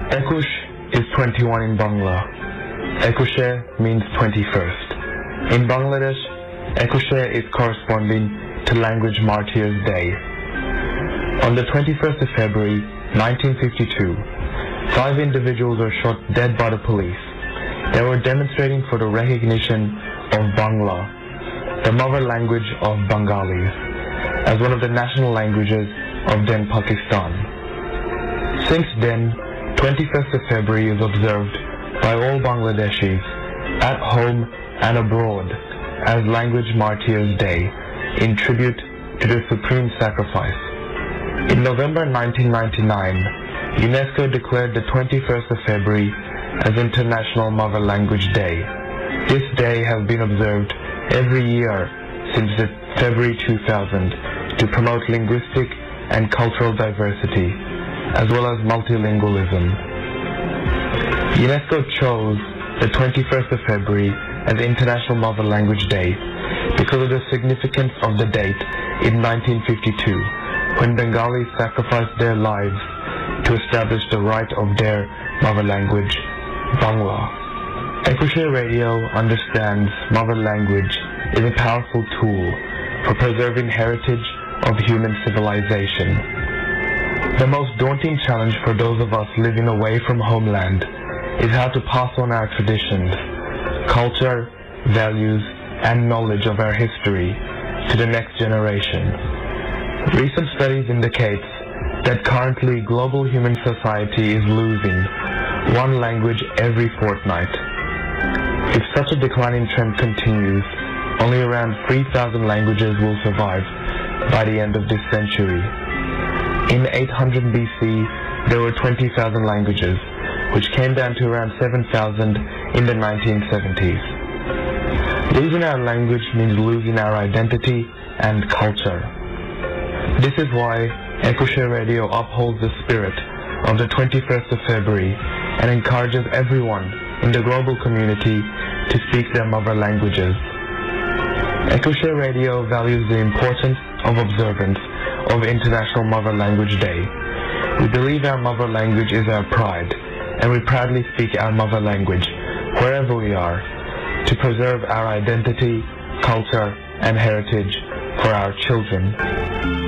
Ekush is 21 in Bangla. Ekushe means 21st. In Bangladesh, Ekushe is corresponding to Language Martyrs Day. On the 21st of February 1952, 5 individuals were shot dead by the police. They were demonstrating for the recognition of Bangla, the mother language of Bengalis, as one of the national languages of then Pakistan. Since then, 21st of February is observed by all Bangladeshis, at home and abroad, as Language Martyrs Day, in tribute to the supreme sacrifice. In November 1999, UNESCO declared the 21st of February as International Mother Language Day. This day has been observed every year since February 2000 to promote linguistic and cultural diversity, as well as multilingualism. UNESCO chose the 21st of February as International Mother Language Day because of the significance of the date in 1952, when Bengalis sacrificed their lives to establish the right of their mother language, Bangla. Ekushe Radio understands mother language is a powerful tool for preserving heritage of human civilization. The most daunting challenge for those of us living away from homeland is how to pass on our traditions, culture, values, and knowledge of our history to the next generation. Recent studies indicate that currently global human society is losing one language every fortnight. If such a declining trend continues, only around 3,000 languages will survive by the end of this century. In 800 BC, there were 20,000 languages, which came down to around 7,000 in the 1970s. Losing our language means losing our identity and culture. This is why Ekushe Radio upholds the spirit of the 21st of February and encourages everyone in the global community to speak their mother languages. Ekushe Radio values the importance of observance of International Mother Language Day. We believe our mother language is our pride, and we proudly speak our mother language wherever we are to preserve our identity, culture, and heritage for our children.